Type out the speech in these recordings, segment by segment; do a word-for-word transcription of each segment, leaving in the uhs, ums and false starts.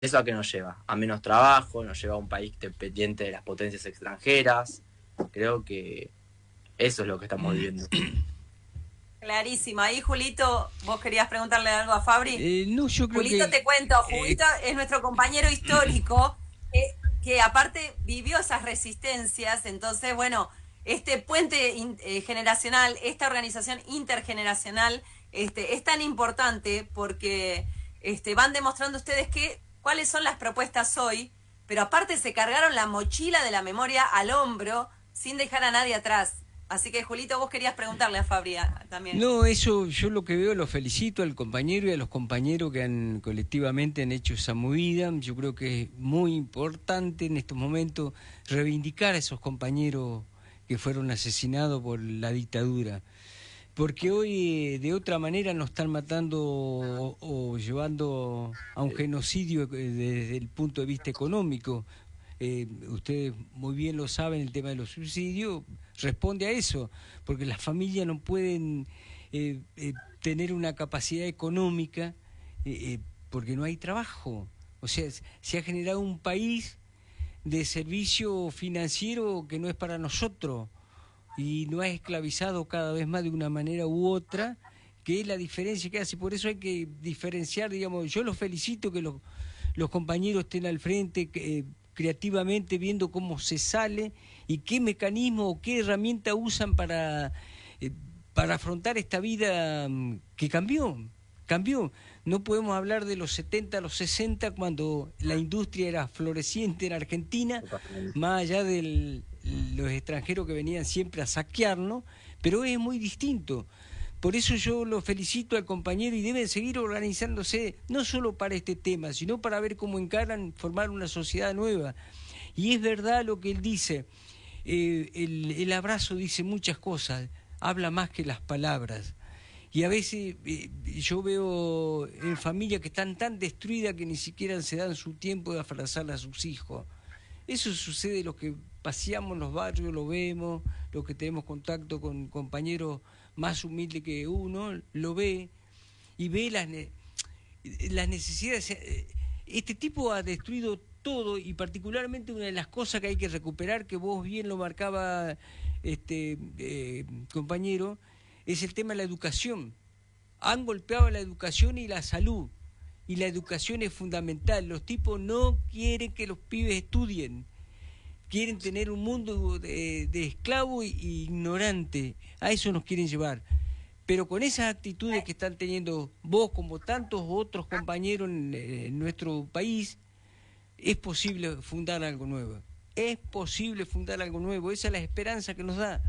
¿Eso a qué nos lleva? A menos trabajo, nos lleva a un país dependiente de las potencias extranjeras. Creo que eso es lo que estamos viviendo. Clarísimo. Ahí, Julito, vos querías preguntarle algo a Fabri. Eh, no, yo creo Julito, que... te cuento, eh, Julito es nuestro compañero histórico, que, que aparte vivió esas resistencias, entonces, bueno, este puente in, eh, generacional, esta organización intergeneracional, este, es tan importante porque este, van demostrando ustedes que, cuáles son las propuestas hoy, pero aparte se cargaron la mochila de la memoria al hombro sin dejar a nadie atrás. Así que, Julito, vos querías preguntarle a Fabri a- también. no, eso yo lo que veo, lo felicito al compañero y a los compañeros que han colectivamente han hecho esa movida. Yo creo que es muy importante en estos momentos reivindicar a esos compañeros que fueron asesinados por la dictadura. Porque hoy eh, de otra manera nos están matando o, o llevando a un genocidio eh, desde el punto de vista económico. Eh, ustedes muy bien lo saben, el tema de los subsidios responde a eso, porque las familias no pueden eh, eh, tener una capacidad económica eh, eh, porque no hay trabajo. O sea, se ha generado un país de servicio financiero que no es para nosotros y nos ha esclavizado cada vez más de una manera u otra, que es la diferencia que hace. Por eso hay que diferenciar, digamos, yo los felicito que los, los compañeros estén al frente eh, creativamente viendo cómo se sale y qué mecanismo o qué herramienta usan para, eh, para afrontar esta vida mm, que cambió, cambió. No podemos hablar de los setenta a los sesenta cuando la industria era floreciente en Argentina, más allá de los extranjeros que venían siempre a saquearnos, pero hoy es muy distinto. Por eso yo lo felicito al compañero y deben seguir organizándose, no solo para este tema, sino para ver cómo encaran formar una sociedad nueva. Y es verdad lo que él dice, eh, el, el abrazo dice muchas cosas, habla más que las palabras. Y a veces eh, yo veo en familias que están tan destruidas que ni siquiera se dan su tiempo de abrazar a sus hijos. Eso sucede los que paseamos en los barrios, lo vemos, los que tenemos contacto con compañeros más humildes que uno, lo ve y ve las, ne las necesidades. Este tipo ha destruido todo y particularmente una de las cosas que hay que recuperar, que vos bien lo marcaba, este eh, compañero, es el tema de la educación. Han golpeado la educación y la salud. Y la educación es fundamental. Los tipos no quieren que los pibes estudien. Quieren tener un mundo de, de esclavo y, y ignorante. A eso nos quieren llevar. Pero con esas actitudes que están teniendo vos, como tantos otros compañeros en, en nuestro país, es posible fundar algo nuevo. Es posible fundar algo nuevo. Esa es la esperanza que nos da.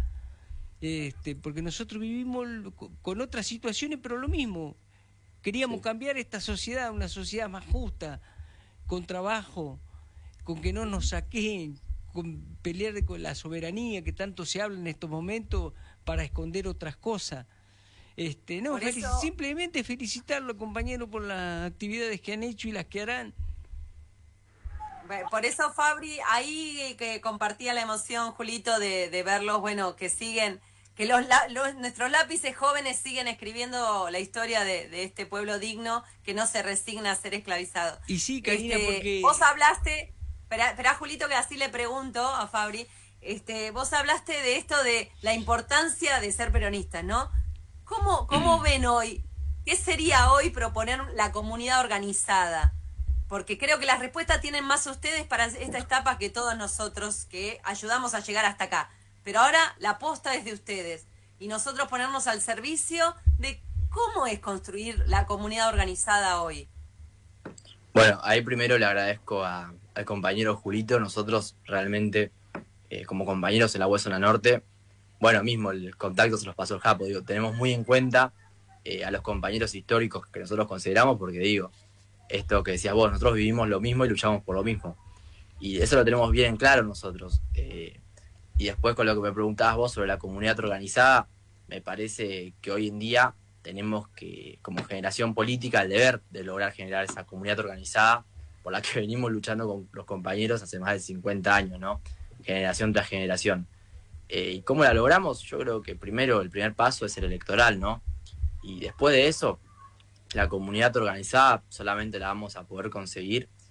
Este, porque nosotros vivimos con otras situaciones, pero lo mismo. Queríamos sí. cambiar esta sociedad, una sociedad más justa, con trabajo, con que no nos saquen, con pelear con la soberanía que tanto se habla en estos momentos para esconder otras cosas. Este, no, Por felic eso... simplemente felicitarlo, compañero, por las actividades que han hecho y las que harán. Por eso, Fabri, ahí que compartía la emoción, Julito, de, de verlos, bueno, que siguen, que los, los nuestros lápices jóvenes siguen escribiendo la historia de, de este pueblo digno que no se resigna a ser esclavizado. Y sí, Karina, este, porque... Vos hablaste, espera, espera, Julito, que así le pregunto a Fabri, este, vos hablaste de esto de la importancia de ser peronistas, ¿no? ¿Cómo, cómo ven hoy? ¿Qué sería hoy proponer la comunidad organizada? Porque creo que las respuestas tienen más ustedes para esta etapa que todos nosotros que ayudamos a llegar hasta acá. Pero ahora la posta es de ustedes y nosotros ponernos al servicio de cómo es construir la comunidad organizada hoy. Bueno, ahí primero le agradezco a, al compañero Julito. Nosotros realmente, eh, como compañeros en la Hueso Norte, bueno, mismo el contacto se los pasó el Japo, digo, tenemos muy en cuenta eh, a los compañeros históricos que nosotros consideramos, porque digo, esto que decías vos, nosotros vivimos lo mismo y luchamos por lo mismo. Y eso lo tenemos bien claro nosotros. Eh, y después con lo que me preguntabas vos sobre la comunidad organizada, me parece que hoy en día tenemos que, como generación política, el deber de lograr generar esa comunidad organizada por la que venimos luchando con los compañeros hace más de cincuenta años, ¿no? Generación tras generación. Eh, ¿Y cómo la logramos? Yo creo que primero, el primer paso es el electoral, ¿no? Y después de eso, la comunidad organizada solamente la vamos a poder conseguir